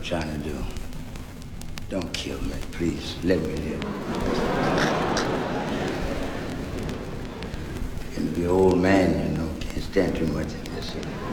trying to do? Don't kill me, please. Let me live. And to be an old man, you know, can't stand too much of this.